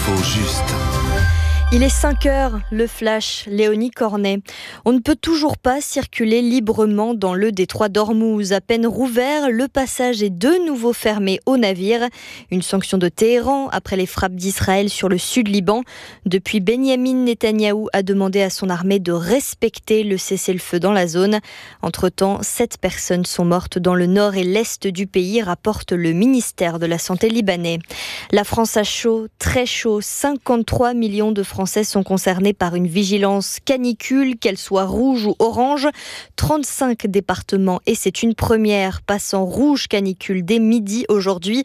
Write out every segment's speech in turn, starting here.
L'info juste. Il est 5 heures, le flash, Léonie Cornet. On ne peut toujours pas circuler librement dans le détroit d'Ormuz. À peine rouvert, le passage est de nouveau fermé aux navires. Une sanction de Téhéran après les frappes d'Israël sur le sud Liban. Depuis, Benyamin Netanyahou a demandé à son armée de respecter le cessez-le-feu dans la zone. Entre-temps, 7 personnes sont mortes dans le nord et l'est du pays, rapporte le ministère de la Santé libanais. La France a chaud, très chaud. 53 millions de Français sont concernés par une vigilance canicule, qu'elle soit rouge ou orange. 35 départements, et c'est une première, passent en rouge canicule dès midi aujourd'hui.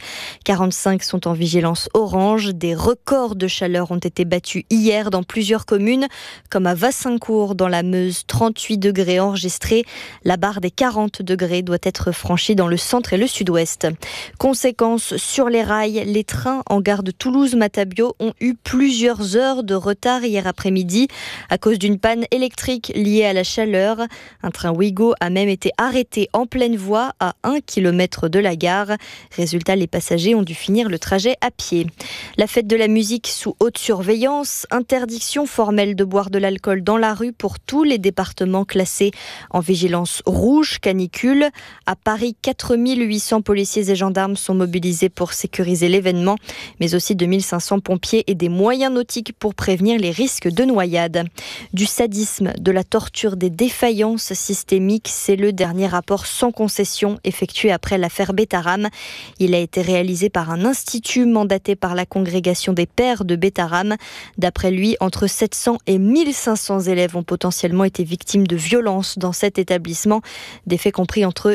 45 sont en vigilance orange. Des records de chaleur ont été battus hier dans plusieurs communes, comme à Wassincourt dans la Meuse, 38 degrés enregistrés. La barre des 40 degrés doit être franchie dans le centre et le sud-ouest. Conséquence sur les rails, les trains en gare de Toulouse-Matabio ont eu plusieurs heures de retard hier après-midi à cause d'une panne électrique liée à la chaleur. Un train Ouigo a même été arrêté en pleine voie à 1 km de la gare. Résultat, les passagers ont dû finir le trajet à pied. La fête de la musique sous haute surveillance, interdiction formelle de boire de l'alcool dans la rue pour tous les départements classés en vigilance rouge canicule. À Paris, 4800 policiers et gendarmes sont mobilisés pour sécuriser l'événement, mais aussi 2500 pompiers et des moyens nautiques pour prévenir les risques de noyade. Du sadisme, de la torture, des défaillances systémiques, c'est le dernier rapport sans concession effectué après l'affaire Betaram. Il a été réalisé par un institut mandaté par la congrégation des pères de Betaram. D'après lui, entre 700 et 1500 élèves ont potentiellement été victimes de violences dans cet établissement, des faits compris entre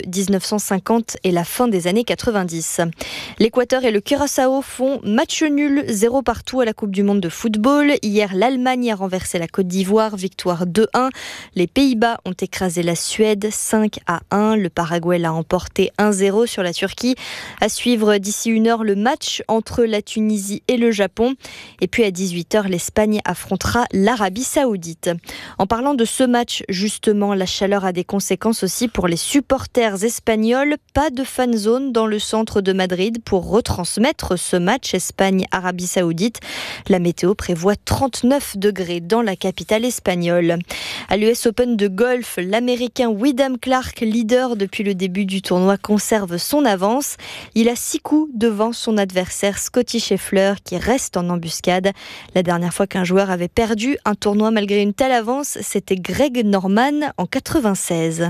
1950 et la fin des années 90. L'Équateur et le Curaçao font match nul, 0 partout à la Coupe du Monde de football. Hier, l'Allemagne a renversé la Côte d'Ivoire, victoire 2-1. Les Pays-Bas ont écrasé la Suède 5-1. Le Paraguay l'a emporté 1-0 sur la Turquie. À suivre d'ici 1 heure le match entre la Tunisie et le Japon. Et puis à 18h, l'Espagne affrontera l'Arabie Saoudite. En parlant de ce match, justement, la chaleur a des conséquences aussi pour les supporters espagnols. Pas de fan zone dans le centre de Madrid pour retransmettre ce match Espagne-Arabie Saoudite. La météo prévoit 39 degrés dans la capitale espagnole. À l'US Open de golf, l'Américain Wyndham Clark, leader depuis le début du tournoi, conserve son avance. Il a 6 coups devant son adversaire Scottie Scheffler qui reste en embuscade. La dernière fois qu'un joueur avait perdu un tournoi malgré une telle avance, c'était Greg Norman en 96.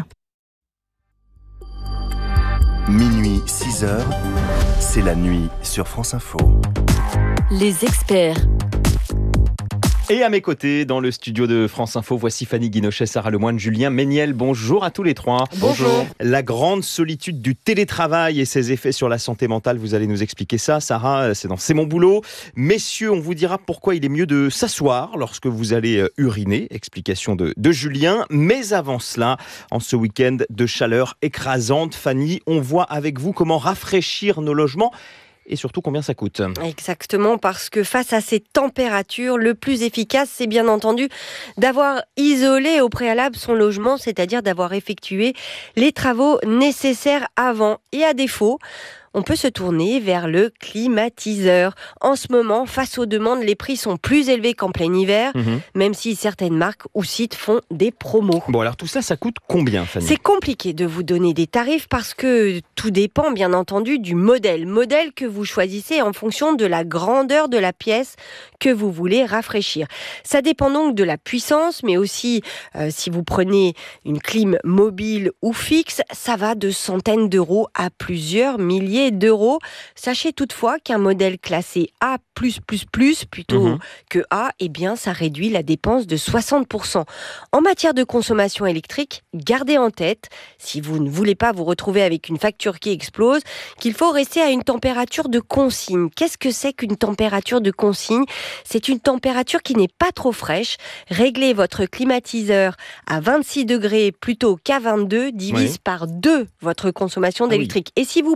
Minuit 6h, c'est la nuit sur France Info. Les experts. Et à mes côtés, dans le studio de France Info, voici Fanny Guinochet, Sarah Lemoine, Julien Méniel. Bonjour à tous les trois. Bonjour. La grande solitude du télétravail et ses effets sur la santé mentale, vous allez nous expliquer ça. Sarah, c'est mon boulot. Messieurs, on vous dira pourquoi il est mieux de s'asseoir lorsque vous allez uriner. Explication de Julien. Mais avant cela, en ce week-end de chaleur écrasante, Fanny, on voit avec vous comment rafraîchir nos logements. Et surtout, combien ça coûte ? Exactement, parce que face à ces températures, le plus efficace, c'est bien entendu d'avoir isolé au préalable son logement, c'est-à-dire d'avoir effectué les travaux nécessaires avant. Et à défaut, on peut se tourner vers le climatiseur. En ce moment, face aux demandes, les prix sont plus élevés qu'en plein hiver, même si certaines marques ou sites font des promos. Bon, alors tout ça, ça coûte combien, Fanny ? C'est compliqué de vous donner des tarifs parce que tout dépend, bien entendu, du modèle. Modèle que vous choisissez en fonction de la grandeur de la pièce que vous voulez rafraîchir. Ça dépend donc de la puissance, mais aussi si vous prenez une clim mobile ou fixe, ça va de centaines d'euros à plusieurs milliers d'euros. Sachez toutefois qu'un modèle classé A++, plutôt que A, eh bien, ça réduit la dépense de 60%. En matière de consommation électrique, gardez en tête, si vous ne voulez pas vous retrouver avec une facture qui explose, qu'il faut rester à une température de consigne. Qu'est-ce que c'est qu'une température de consigne ? C'est une température qui n'est pas trop fraîche. Réglez votre climatiseur à 26 degrés plutôt qu'à 22, divise par 2 votre consommation d'électrique. Et si vous passez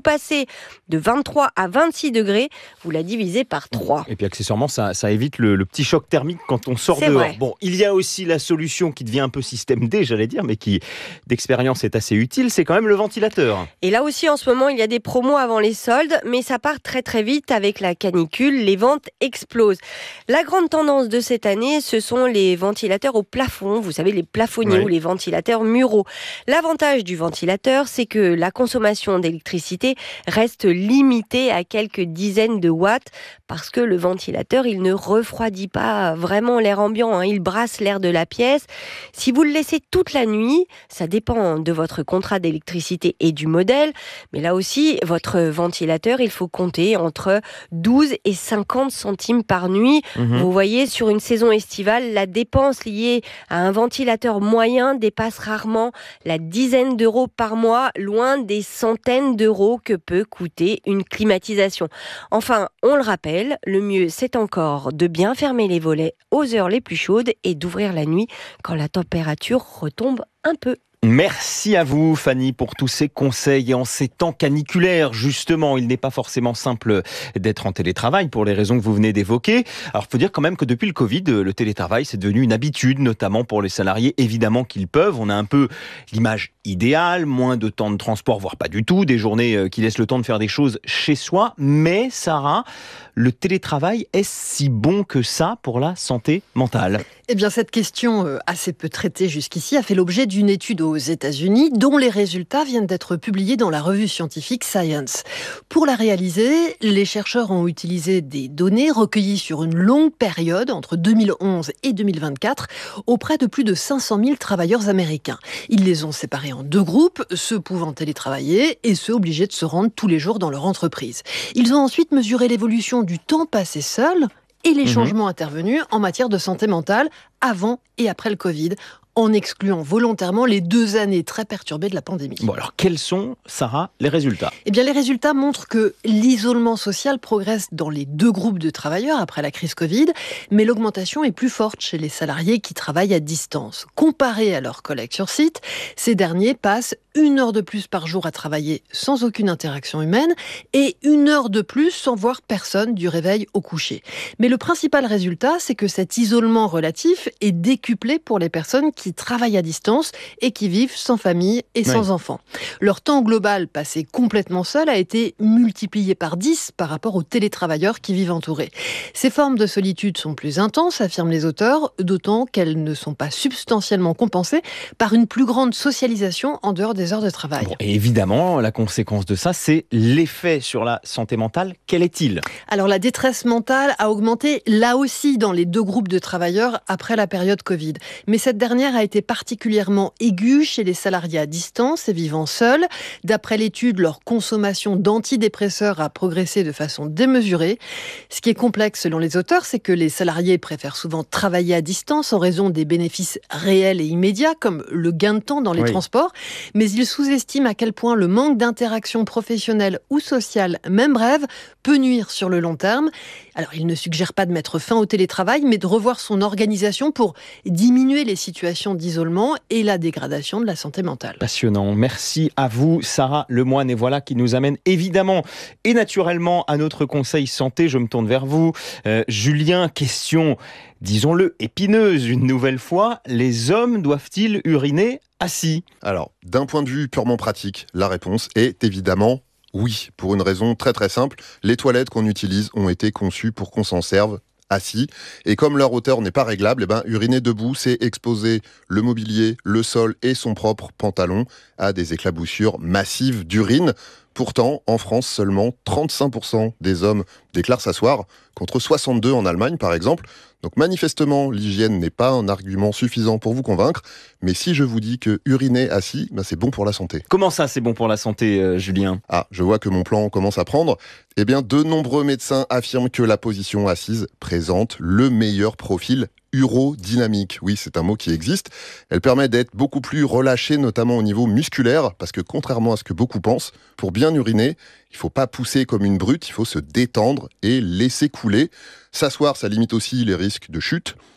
de 23 à 26 degrés. Vous la divisez par 3. Et puis accessoirement, ça évite le petit choc thermique quand on sort dehors. Vrai. Bon, il y a aussi la solution qui devient un peu système D, j'allais dire, mais qui d'expérience est assez utile, c'est quand même le ventilateur. Et là aussi, en ce moment, il y a des promos avant les soldes, mais ça part très très vite avec la canicule. Les ventes explosent. La grande tendance de cette année, ce sont les ventilateurs au plafond. Vous savez, les plafonniers ou les ventilateurs muraux. L'avantage du ventilateur, c'est que la consommation d'électricité reste limitée à quelques dizaines de watts parce que le ventilateur, il ne refroidit pas vraiment l'air ambiant. Il brasse l'air de la pièce. Si vous le laissez toute la nuit, ça dépend de votre contrat d'électricité et du modèle. Mais là aussi, votre ventilateur, il faut compter entre 12 et 50 centimes par nuit. Vous voyez, sur une saison estivale, la dépense liée à un ventilateur moyen dépasse rarement la dizaine d'euros par mois, loin des centaines d'euros que peut coûter une climatisation. Enfin, on le rappelle, le mieux c'est encore de bien fermer les volets aux heures les plus chaudes et d'ouvrir la nuit quand la température retombe un peu. Merci à vous, Fanny, pour tous ces conseils. Et en ces temps caniculaires, justement, il n'est pas forcément simple d'être en télétravail pour les raisons que vous venez d'évoquer. Alors, il faut dire quand même que depuis le Covid, le télétravail, c'est devenu une habitude, notamment pour les salariés. Évidemment qu'ils peuvent. On a un peu l'image idéale, moins de temps de transport, voire pas du tout, des journées qui laissent le temps de faire des choses chez soi. Mais, Sarah, le télétravail, est-ce si bon que ça pour la santé mentale ? Eh bien, cette question, assez peu traitée jusqu'ici, a fait l'objet d'une étude aux États-Unis, dont les résultats viennent d'être publiés dans la revue scientifique Science. Pour la réaliser, les chercheurs ont utilisé des données recueillies sur une longue période, entre 2011 et 2024, auprès de plus de 500 000 travailleurs américains. Ils les ont séparés en 2 groupes, ceux pouvant télétravailler et ceux obligés de se rendre tous les jours dans leur entreprise. Ils ont ensuite mesuré l'évolution du temps passé seul et les changements intervenus en matière de santé mentale avant et après le Covid, en excluant volontairement les 2 années très perturbées de la pandémie. Bon, alors quels sont, Sarah, les résultats ? Eh bien, les résultats montrent que l'isolement social progresse dans les 2 groupes de travailleurs après la crise Covid, mais l'augmentation est plus forte chez les salariés qui travaillent à distance. Comparés à leurs collègues sur site, ces derniers passent 1 heure de plus par jour à travailler sans aucune interaction humaine et 1 heure de plus sans voir personne du réveil au coucher. Mais le principal résultat, c'est que cet isolement relatif est décuplé pour les personnes qui travaillent à distance et qui vivent sans famille et sans enfants. Leur temps global passé complètement seul a été multiplié par 10 par rapport aux télétravailleurs qui vivent entourés. Ces formes de solitude sont plus intenses, affirment les auteurs, d'autant qu'elles ne sont pas substantiellement compensées par une plus grande socialisation en dehors des heures de travail. Bon, et évidemment, la conséquence de ça, c'est l'effet sur la santé mentale. Quel est-il ? Alors, la détresse mentale a augmenté là aussi dans les 2 groupes de travailleurs après la période Covid. Mais cette dernière a été particulièrement aiguë chez les salariés à distance et vivant seuls. D'après l'étude, leur consommation d'antidépresseurs a progressé de façon démesurée. Ce qui est complexe selon les auteurs, c'est que les salariés préfèrent souvent travailler à distance en raison des bénéfices réels et immédiats, comme le gain de temps dans les transports. Mais ils sous-estiment à quel point le manque d'interaction professionnelle ou sociale, même brève, peut nuire sur le long terme. Alors, ils ne suggèrent pas de mettre fin au télétravail, mais de revoir son organisation pour diminuer les situations d'isolement et la dégradation de la santé mentale. Passionnant. Merci à vous, Sarah Lemoine. Et voilà qui nous amène évidemment et naturellement à notre conseil santé. Je me tourne vers vous. Julien, question, disons-le, épineuse une nouvelle fois. Les hommes doivent-ils uriner assis ? Alors, d'un point de vue purement pratique, la réponse est évidemment oui, pour une raison très très simple. Les toilettes qu'on utilise ont été conçues pour qu'on s'en serve assis. Et comme leur hauteur n'est pas réglable, uriner debout, c'est exposer le mobilier, le sol et son propre pantalon à des éclaboussures massives d'urine. Pourtant, en France, seulement 35% des hommes déclarent s'asseoir, contre 62% en Allemagne par exemple. Donc manifestement, l'hygiène n'est pas un argument suffisant pour vous convaincre, mais si je vous dis que uriner assis, c'est bon pour la santé. Comment ça, c'est bon pour la santé, Julien ? Ah, je vois que mon plan commence à prendre. Eh bien, de nombreux médecins affirment que la position assise présente le meilleur profil urodynamique. Oui, c'est un mot qui existe. Elle permet d'être beaucoup plus relâchée, notamment au niveau musculaire, parce que contrairement à ce que beaucoup pensent, pour bien uriner, il ne faut pas pousser comme une brute, il faut se détendre et laisser couler. S'asseoir, ça limite aussi les risques de chute.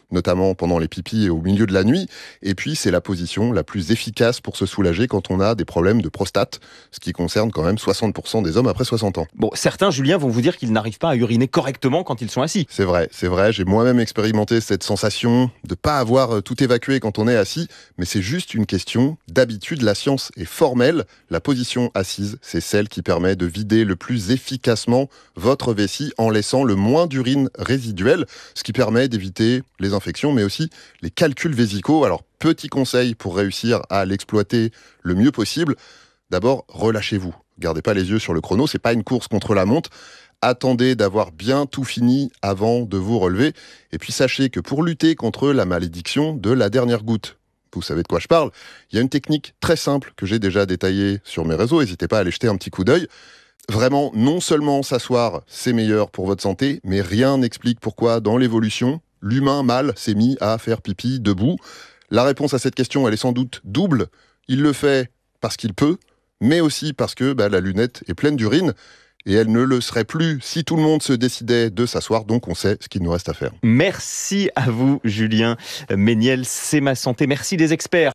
notamment pendant les pipis et au milieu de la nuit. Et puis, c'est la position la plus efficace pour se soulager quand on a des problèmes de prostate, ce qui concerne quand même 60% des hommes après 60 ans. Bon, certains, Julien, vont vous dire qu'ils n'arrivent pas à uriner correctement quand ils sont assis. C'est vrai. J'ai moi-même expérimenté cette sensation de pas avoir tout évacué quand on est assis, mais c'est juste une question d'habitude. La science est formelle. La position assise, c'est celle qui permet de vider le plus efficacement votre vessie en laissant le moins d'urine résiduelle, ce qui permet d'éviter les infections, mais aussi les calculs vésicaux. Alors, petit conseil pour réussir à l'exploiter le mieux possible. D'abord, relâchez-vous. Gardez pas les yeux sur le chrono, c'est pas une course contre la montre. Attendez d'avoir bien tout fini avant de vous relever. Et puis sachez que pour lutter contre la malédiction de la dernière goutte, vous savez de quoi je parle, il y a une technique très simple que j'ai déjà détaillée sur mes réseaux. N'hésitez pas à aller jeter un petit coup d'œil. Vraiment, non seulement s'asseoir, c'est meilleur pour votre santé, mais rien n'explique pourquoi, dans l'évolution, l'humain mâle s'est mis à faire pipi debout. La réponse à cette question, elle est sans doute double. Il le fait parce qu'il peut, mais aussi parce que la lunette est pleine d'urine. Et elle ne le serait plus si tout le monde se décidait de s'asseoir, donc on sait ce qu'il nous reste à faire. Merci à vous, Julien Méniel, C'est ma santé. Merci les experts.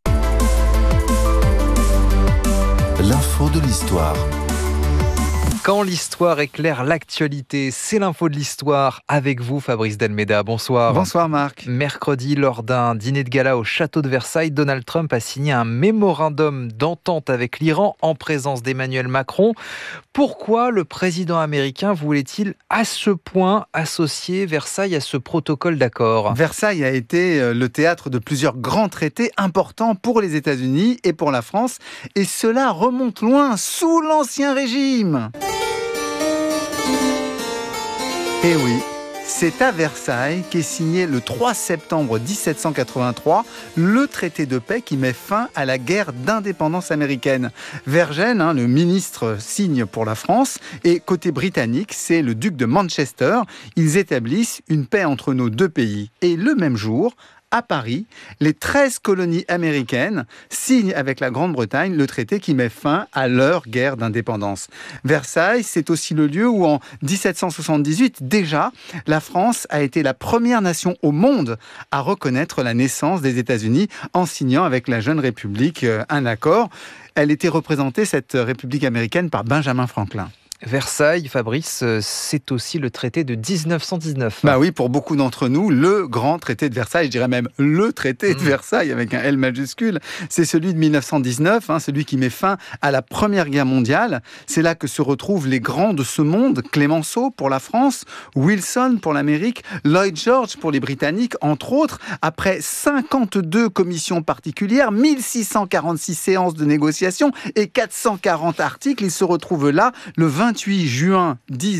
L'info de l'histoire. Quand l'histoire éclaire l'actualité, c'est l'info de l'histoire avec vous, Fabrice Delmeda. Bonsoir. Bonsoir Marc. Mercredi, lors d'un dîner de gala au château de Versailles, Donald Trump a signé un mémorandum d'entente avec l'Iran en présence d'Emmanuel Macron. Pourquoi le président américain voulait-il à ce point associer Versailles à ce protocole d'accord ? Versailles a été le théâtre de plusieurs grands traités importants pour les États-Unis et pour la France. Et cela remonte loin, sous l'Ancien Régime. Eh oui, c'est à Versailles qu'est signé le 3 septembre 1783 le traité de paix qui met fin à la guerre d'indépendance américaine. Vergennes, le ministre, signe pour la France et côté britannique, c'est le duc de Manchester. Ils établissent une paix entre nos deux pays. Et le même jour, à Paris, les 13 colonies américaines signent avec la Grande-Bretagne le traité qui met fin à leur guerre d'indépendance. Versailles, c'est aussi le lieu où en 1778, déjà, la France a été la première nation au monde à reconnaître la naissance des États-Unis en signant avec la jeune République un accord. Elle était représentée, cette République américaine, par Benjamin Franklin. Versailles, Fabrice, c'est aussi le traité de 1919. Bah oui, pour beaucoup d'entre nous, le grand traité de Versailles, je dirais même le traité de Versailles avec un L majuscule, c'est celui de 1919, celui qui met fin à la Première Guerre mondiale. C'est là que se retrouvent les grands de ce monde, Clémenceau pour la France, Wilson pour l'Amérique, Lloyd George pour les Britanniques, entre autres. Après 52 commissions particulières, 1646 séances de négociation et 440 articles, ils se retrouvent là, le 28 juin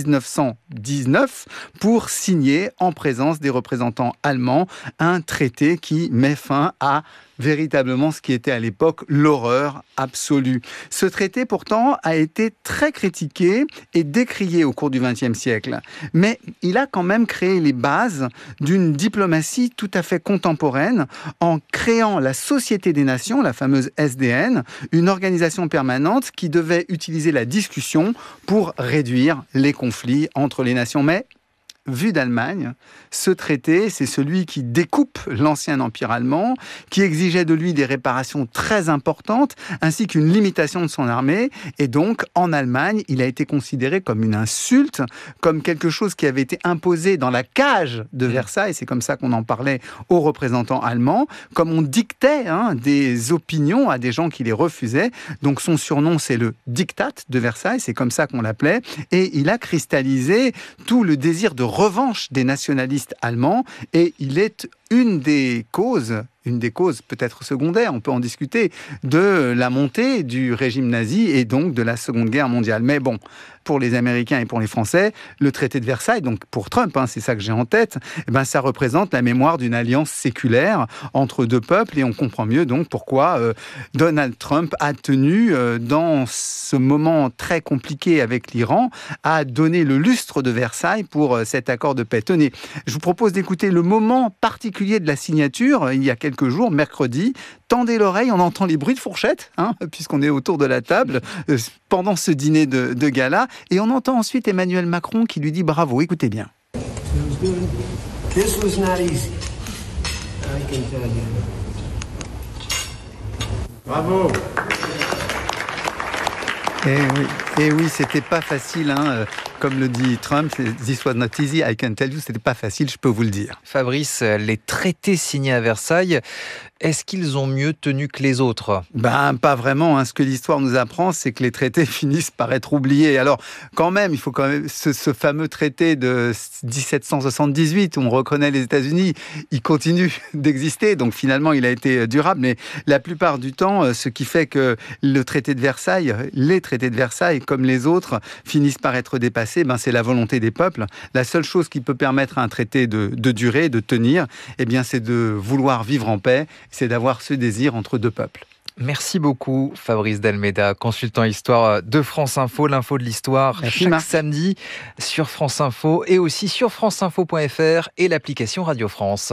1919 pour signer en présence des représentants allemands un traité qui met fin à véritablement ce qui était à l'époque l'horreur absolue. Ce traité, pourtant, a été très critiqué et décrié au cours du XXe siècle. Mais il a quand même créé les bases d'une diplomatie tout à fait contemporaine en créant la Société des Nations, la fameuse SDN, une organisation permanente qui devait utiliser la discussion pour réduire les conflits entre les nations. Mais vu d'Allemagne, ce traité, c'est celui qui découpe l'ancien empire allemand, qui exigeait de lui des réparations très importantes, ainsi qu'une limitation de son armée. Et donc, en Allemagne, il a été considéré comme une insulte, comme quelque chose qui avait été imposé dans la cage de Versailles. C'est comme ça qu'on en parlait aux représentants allemands, comme on dictait des opinions à des gens qui les refusaient. Donc, son surnom, c'est le Diktat de Versailles, c'est comme ça qu'on l'appelait. Et il a cristallisé tout le désir de revanche des nationalistes allemands et il est une des causes peut-être secondaire, on peut en discuter, de la montée du régime nazi et donc de la Seconde Guerre mondiale. Mais bon, pour les Américains et pour les Français, le traité de Versailles, donc pour Trump, c'est ça que j'ai en tête, ça représente la mémoire d'une alliance séculaire entre deux peuples et on comprend mieux donc pourquoi Donald Trump a tenu, dans ce moment très compliqué avec l'Iran, à donner le lustre de Versailles pour cet accord de paix. Tenez, je vous propose d'écouter le moment particulier de la signature, il y a quelques jours, mercredi. Tendez l'oreille, on entend les bruits de fourchette, puisqu'on est autour de la table, pendant ce dîner de gala. Et on entend ensuite Emmanuel Macron qui lui dit bravo, écoutez bien. Bravo. Et oui, c'était pas facile, hein. Comme le dit Trump, this was not easy, I can tell you, c'était pas facile, je peux vous le dire. Fabrice, les traités signés à Versailles, est-ce qu'ils ont mieux tenu que les autres ? Pas vraiment, hein. Ce que l'histoire nous apprend, c'est que les traités finissent par être oubliés. Alors, quand même, il faut quand même ce fameux traité de 1778 où on reconnaît les États-Unis, il continue d'exister, donc finalement, il a été durable. Mais la plupart du temps, ce qui fait que le traité de Versailles, les traités de Versailles, comme les autres, finissent par être dépassés, c'est la volonté des peuples. La seule chose qui peut permettre à un traité de durer, de tenir, c'est de vouloir vivre en paix, c'est d'avoir ce désir entre deux peuples. Merci beaucoup Fabrice d'Almeida, consultant histoire de France Info, l'info de l'histoire chaque samedi sur France Info et aussi sur franceinfo.fr et l'application Radio France.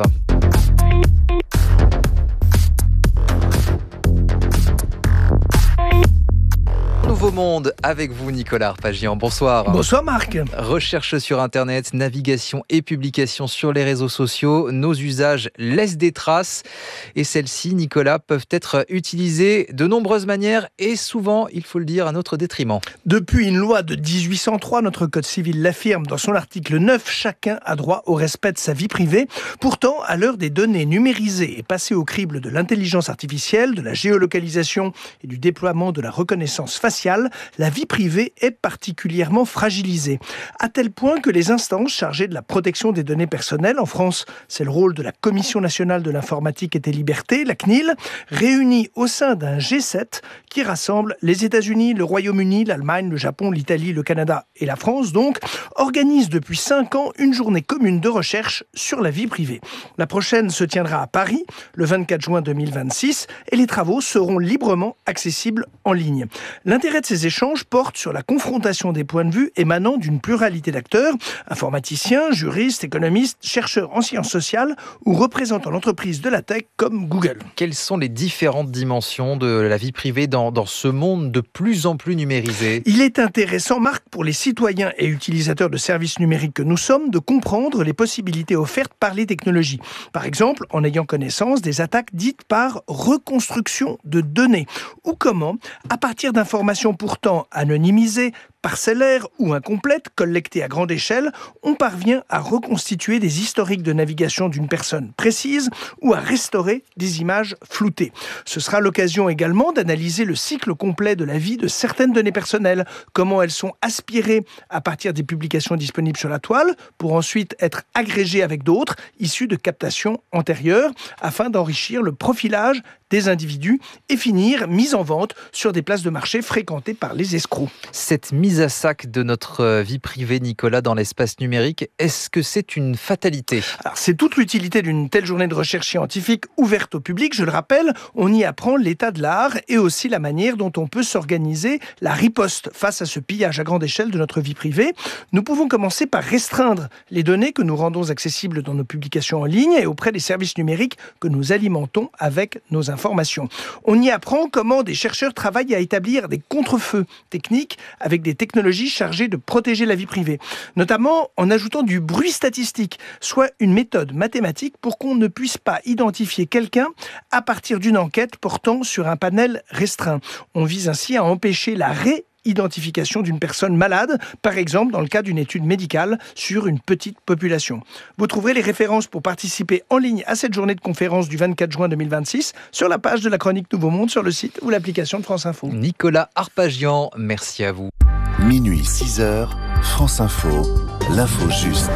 Nouveau Monde avec vous Nicolas Arpagian, bonsoir. Bonsoir Marc. Recherche sur internet, navigation et publication sur les réseaux sociaux, nos usages laissent des traces et celles-ci, Nicolas, peuvent être utilisées de nombreuses manières et souvent, il faut le dire, à notre détriment. Depuis une loi de 1803, notre Code civil l'affirme dans son article 9, chacun a droit au respect de sa vie privée. Pourtant, à l'heure des données numérisées et passées au crible de l'intelligence artificielle, de la géolocalisation et du déploiement de la reconnaissance faciale, la vie privée est particulièrement fragilisée. À tel point que les instances chargées de la protection des données personnelles, en France, c'est le rôle de la Commission nationale de l'informatique et des libertés, la CNIL, réunie au sein d'un G7 qui rassemble les États-Unis, le Royaume-Uni, l'Allemagne, le Japon, l'Italie, le Canada et la France, donc, organise depuis 5 ans une journée commune de recherche sur la vie privée. La prochaine se tiendra à Paris, le 24 juin 2026, et les travaux seront librement accessibles en ligne. L'intérêt de ces échanges porte sur la confrontation des points de vue émanant d'une pluralité d'acteurs, informaticiens, juristes, économistes, chercheurs en sciences sociales ou représentants l'entreprise de la tech comme Google. Quelles sont les différentes dimensions de la vie privée dans ce monde de plus en plus numérisé ? Il est intéressant, Marc, pour les citoyens et utilisateurs de services numériques que nous sommes, de comprendre les possibilités offertes par les technologies. Par exemple, en ayant connaissance des attaques dites par reconstruction de données, ou comment, à partir d'informations pourtant anonymisées, parcellaires ou incomplètes, collectées à grande échelle, on parvient à reconstituer des historiques de navigation d'une personne précise ou à restaurer des images floutées. Ce sera l'occasion également d'analyser le cycle complet de la vie de certaines données personnelles, comment elles sont aspirées à partir des publications disponibles sur la toile, pour ensuite être agrégées avec d'autres, issues de captations antérieures, afin d'enrichir le profilage des individus et finir mise en vente sur des places de marché fréquentées par les escrocs. Cette mise à sac de notre vie privée, Nicolas, dans l'espace numérique, est-ce que c'est une fatalité ? Alors, c'est toute l'utilité d'une telle journée de recherche scientifique ouverte au public. Je le rappelle, on y apprend l'état de l'art et aussi la manière dont on peut s'organiser la riposte face à ce pillage à grande échelle de notre vie privée. Nous pouvons commencer par restreindre les données que nous rendons accessibles dans nos publications en ligne et auprès des services numériques que nous alimentons avec nos informations. On y apprend comment des chercheurs travaillent à établir des contre-feux techniques avec des technologies chargées de protéger la vie privée, notamment en ajoutant du bruit statistique, soit une méthode mathématique pour qu'on ne puisse pas identifier quelqu'un à partir d'une enquête portant sur un panel restreint. On vise ainsi à empêcher la identification d'une personne malade, par exemple dans le cas d'une étude médicale sur une petite population. Vous trouverez les références pour participer en ligne à cette journée de conférence du 24 juin 2026 sur la page de la chronique Nouveau Monde, sur le site ou l'application de France Info. Nicolas Arpagian, merci à vous. Minuit 6h, France Info, l'info juste.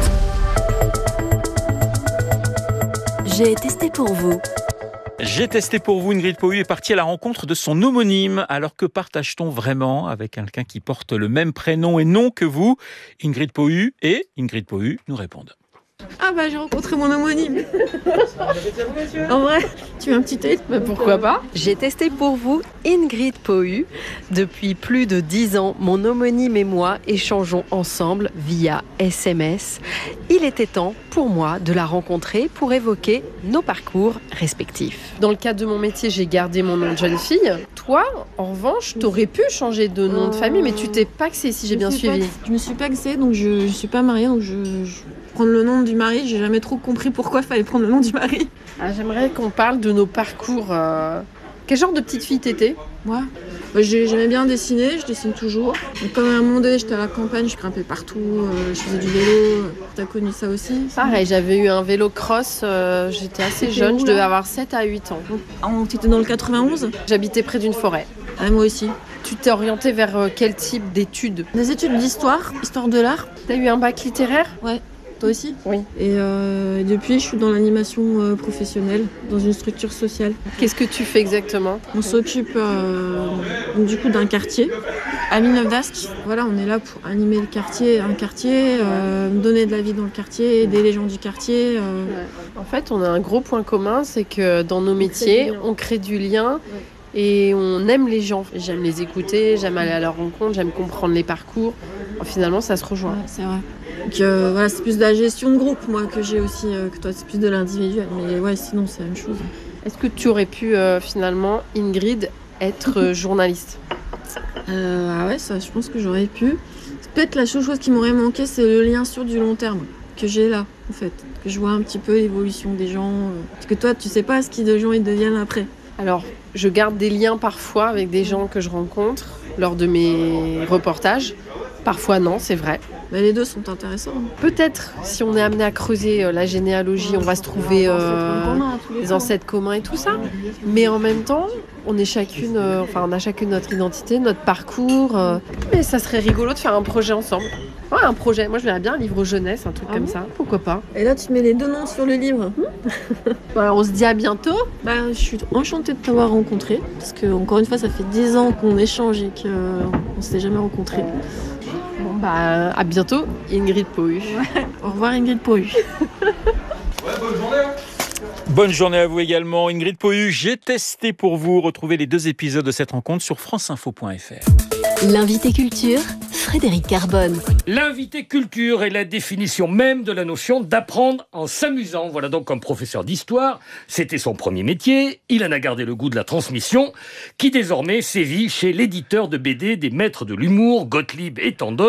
J'ai testé pour vous. J'ai testé pour vous. Ingrid Pohu est partie à la rencontre de son homonyme. Alors que partage-t-on vraiment avec quelqu'un qui porte le même prénom et nom que vous ? Ingrid Pohu et Ingrid Pohu nous répondent. Ah bah j'ai rencontré mon homonyme. En vrai, tu veux un petit test ? Bah pourquoi pas ? J'ai testé pour vous Ingrid Pohu. Depuis plus de 10 ans, mon homonyme et moi échangeons ensemble via SMS. Il était temps pour moi de la rencontrer pour évoquer nos parcours respectifs. Dans le cadre de mon métier, j'ai gardé mon nom de jeune fille. Toi, en revanche, t'aurais pu changer de nom de famille, mais tu t'es paxée si j'ai bien suivi. Je me suis paxée, donc je suis pas mariée, donc je prendre le nom du mari. J'ai jamais trop compris pourquoi il fallait prendre le nom du mari. J'aimerais qu'on parle de nos parcours. Quel genre de petite fille t'étais? Moi, j'aimais bien dessiner, je dessine toujours. Donc, comme à un moment donné, j'étais à la campagne, je grimpais partout, je faisais du vélo. T'as connu ça aussi? Pareil, j'avais eu un vélo cross, j'étais assez jeune, je devais avoir 7 à 8 ans. T'étais dans le 91? J'habitais près d'une forêt. Ah, moi aussi. Tu t'es orientée vers quel type d'études? Des études d'histoire, histoire de l'art. T'as eu un bac littéraire? Ouais. Toi aussi? Oui. Et depuis, je suis dans l'animation professionnelle, dans une structure sociale. Qu'est-ce que tu fais exactement? On s'occupe du coup d'un quartier, à Villeneuve-d'Ascq. Voilà, on est là pour animer un quartier, donner de la vie dans le quartier, aider les gens du quartier. En fait, on a un gros point commun, c'est que dans nos métiers, on crée du lien. Et on aime les gens. J'aime les écouter, j'aime aller à leur rencontre, j'aime comprendre les parcours. Finalement, ça se rejoint. Ouais, c'est vrai. Donc voilà, c'est plus de la gestion de groupe, moi, que j'ai aussi, que toi, c'est plus de l'individuel. Mais ouais, sinon, c'est la même chose. Est-ce que tu aurais pu, finalement, Ingrid, être journaliste? Ah ouais, ça, je pense que j'aurais pu. Peut-être la seule chose qui m'aurait manqué, c'est le lien sur du long terme que j'ai là, en fait. Que je vois un petit peu l'évolution des gens. Parce que toi, tu sais pas ce que les gens ils deviennent après. Alors, je garde des liens parfois avec des gens que je rencontre lors de mes reportages. Parfois non, c'est vrai. Mais les deux sont intéressants. Peut-être, si on est amené à creuser la généalogie, on va se trouver des ancêtres communs et tout ça. Mais en même temps, on est chacune, on a chacune notre identité, notre parcours. Mais ça serait rigolo de faire un projet ensemble. Ouais, un projet. Moi, je verrais bien un livre jeunesse, un truc comme ça. Pourquoi pas? Et là, tu mets les deux noms sur le livre. Voilà, on se dit à bientôt. Je suis enchantée de t'avoir rencontré. Parce que, encore une fois, ça fait 10 ans qu'on échange et qu'on ne s'est jamais rencontrés. Bon, à bientôt, Ingrid Pohu. Ouais. Au revoir, Ingrid Pohu. Bonne journée. Bonne journée à vous également, Ingrid Pohu. J'ai testé pour vous. Retrouvez les 2 épisodes de cette rencontre sur franceinfo.fr. L'invité culture, Frédéric Carbone. L'invité culture est la définition même de la notion d'apprendre en s'amusant. Voilà donc comme professeur d'histoire, c'était son premier métier. Il en a gardé le goût de la transmission, qui désormais sévit chez l'éditeur de BD des maîtres de l'humour, Gottlieb et tant d'autres.